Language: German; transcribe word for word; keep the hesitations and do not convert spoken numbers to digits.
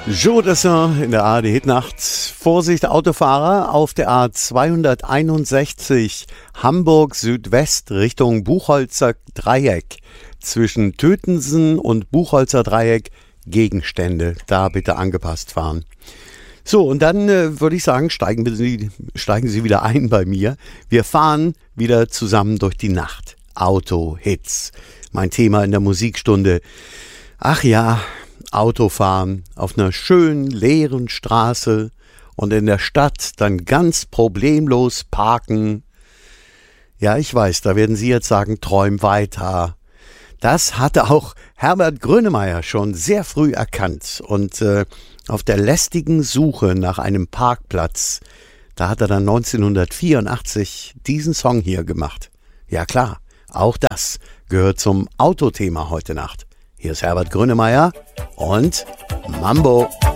Joe Dassin in der A R D Hitnacht. Vorsicht Autofahrer auf der A zweihunderteinundsechzig Hamburg Südwest Richtung Buchholzer Dreieck. Zwischen Tötensen und Buchholzer Dreieck Gegenstände. Da bitte angepasst fahren. So, und dann äh, würde ich sagen, steigen Sie, steigen Sie wieder ein bei mir. Wir fahren wieder zusammen durch die Nacht. Autohits. Mein Thema in der Musikstunde. Ach ja, Autofahren auf einer schönen, leeren Straße und in der Stadt dann ganz problemlos parken. Ja, ich weiß, da werden Sie jetzt sagen, träum weiter. Das hatte auch Herbert Grönemeyer schon sehr früh erkannt und äh, auf der lästigen Suche nach einem Parkplatz, da hat er dann neunzehnhundertvierundachtzig diesen Song hier gemacht. Ja klar, auch das gehört zum Autothema heute Nacht. Hier ist Herbert Grönemeyer und Mambo.